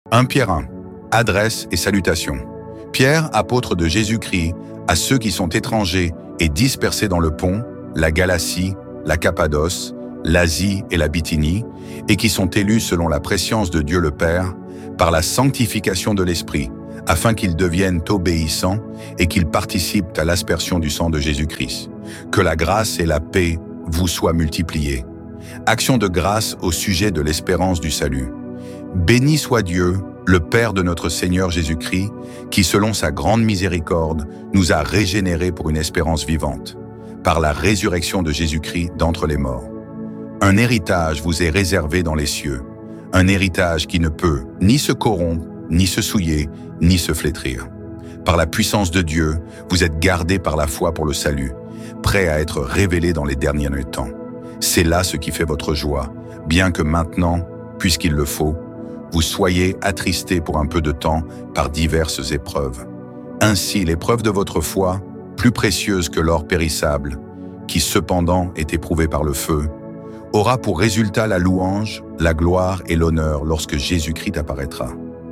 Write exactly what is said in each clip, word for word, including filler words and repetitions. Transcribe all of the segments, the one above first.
un Pierre un. Adresse et salutations. Pierre, apôtre de Jésus-Christ, à ceux qui sont étrangers et dispersés dans le Pont, la Galatie, la Cappadoce, l'Asie et la Bithynie, et qui sont élus selon la prescience de Dieu le Père, par la sanctification de l'Esprit, afin qu'ils deviennent obéissants et qu'ils participent à l'aspersion du sang de Jésus-Christ. Que la grâce et la paix vous soient multipliées. Action de grâce au sujet de l'espérance du salut. Béni soit Dieu, le Père de notre Seigneur Jésus-Christ, qui, selon sa grande miséricorde, nous a régénérés pour une espérance vivante, par la résurrection de Jésus-Christ d'entre les morts. Un héritage vous est réservé dans les cieux, un héritage qui ne peut ni se corrompre, ni se souiller, ni se flétrir. Par la puissance de Dieu, vous êtes gardés par la foi pour le salut, prêts à être révélés dans les derniers temps. C'est là ce qui fait votre joie, bien que maintenant, puisqu'il le faut, vous soyez attristés pour un peu de temps par diverses épreuves. Ainsi, l'épreuve de votre foi, plus précieuse que l'or périssable, qui cependant est éprouvé par le feu, aura pour résultat la louange, la gloire et l'honneur lorsque Jésus-Christ apparaîtra.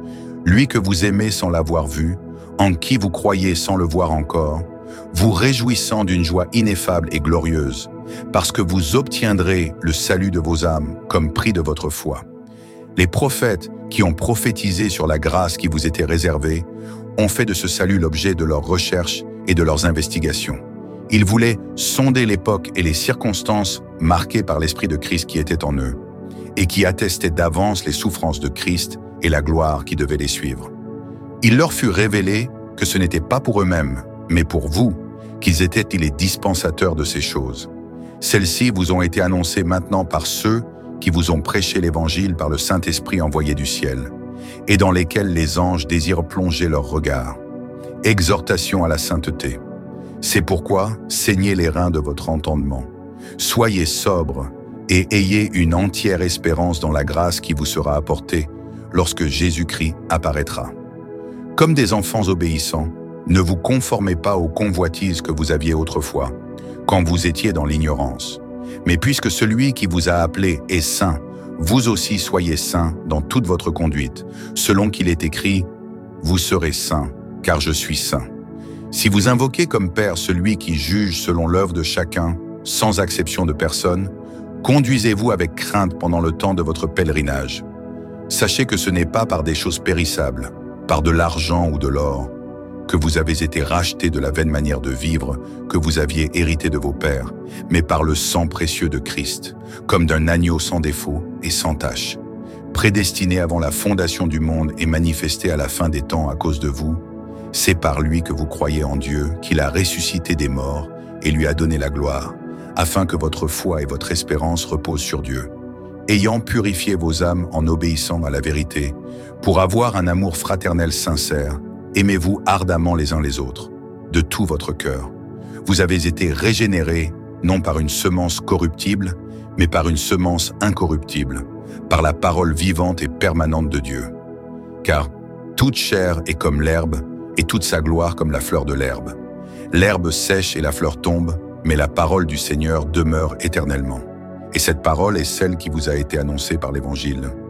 Lui que vous aimez sans l'avoir vu, en qui vous croyez sans le voir encore, vous réjouissant d'une joie ineffable et glorieuse, parce que vous obtiendrez le salut de vos âmes comme prix de votre foi. Les prophètes qui ont prophétisé sur la grâce qui vous était réservée ont fait de ce salut l'objet de leurs recherches et de leurs investigations. Ils voulaient sonder l'époque et les circonstances marquées par l'Esprit de Christ qui était en eux, et qui attestaient d'avance les souffrances de Christ et la gloire qui devait les suivre. Il leur fut révélé que ce n'était pas pour eux-mêmes, mais pour vous, qu'ils étaient les dispensateurs de ces choses. Celles-ci vous ont été annoncées maintenant par ceux qui vous ont prêché l'Évangile par le Saint-Esprit envoyé du ciel, et dans lesquels les anges désirent plonger leur regard. Exhortation à la sainteté. C'est pourquoi saignez les reins de votre entendement. Soyez sobres et ayez une entière espérance dans la grâce qui vous sera apportée lorsque Jésus-Christ apparaîtra. Comme des enfants obéissants, ne vous conformez pas aux convoitises que vous aviez autrefois, quand vous étiez dans l'ignorance. Mais puisque celui qui vous a appelé est saint, vous aussi soyez saints dans toute votre conduite, selon qu'il est écrit « Vous serez saints, car je suis saint ». Si vous invoquez comme Père celui qui juge selon l'œuvre de chacun, sans exception de personne, conduisez-vous avec crainte pendant le temps de votre pèlerinage. Sachez que ce n'est pas par des choses périssables, par de l'argent ou de l'or, que vous avez été rachetés de la vaine manière de vivre que vous aviez hérité de vos pères, mais par le sang précieux de Christ, comme d'un agneau sans défaut et sans tache, prédestiné avant la fondation du monde et manifesté à la fin des temps à cause de vous. C'est par lui que vous croyez en Dieu, qu'il a ressuscité des morts et lui a donné la gloire, afin que votre foi et votre espérance reposent sur Dieu. Ayant purifié vos âmes en obéissant à la vérité, pour avoir un amour fraternel sincère, aimez-vous ardemment les uns les autres, de tout votre cœur. Vous avez été régénérés, non par une semence corruptible, mais par une semence incorruptible, par la parole vivante et permanente de Dieu. Car toute chair est comme l'herbe, et toute sa gloire comme la fleur de l'herbe. L'herbe sèche et la fleur tombe, mais la parole du Seigneur demeure éternellement. Et cette parole est celle qui vous a été annoncée par l'Évangile.